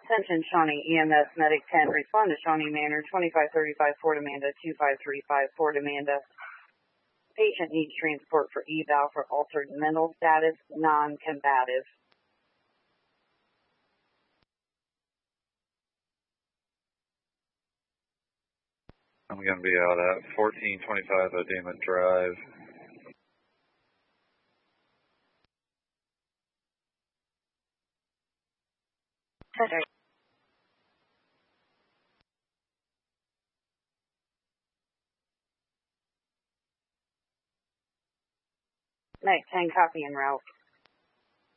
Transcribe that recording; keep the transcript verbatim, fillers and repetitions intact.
Attention Shawnee E M S Medic ten, respond to Shawnee Manor, twenty-five thirty-five Fort Amanda, two five three five Fort Amanda. Patient needs transport for eval for altered mental status, non-combative. I'm going to be out at fourteen twenty-five Odema Drive. Okay. Night ten, copy en route.